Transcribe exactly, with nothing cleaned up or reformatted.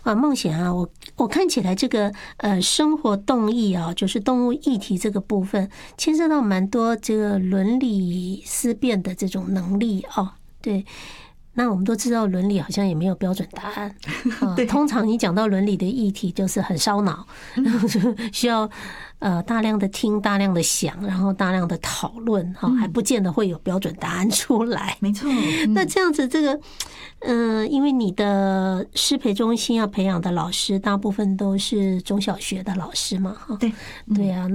啊，孟贤啊，我我看起来这个呃生活动议啊，就是动物议题这个部分，牵涉到蛮多这个伦理思辨的这种能力哦。对，那我们都知道伦理好像也没有标准答案啊。通常你讲到伦理的议题，就是很烧脑，然后就需要呃大量的听、大量的想，然后大量的讨论哈，还不见得会有标准答案出来。 没错， 那这样子这个。嗯，因为你的师培中心要培养的老师，大部分都是中小学的老师嘛，哈， 对， 对啊。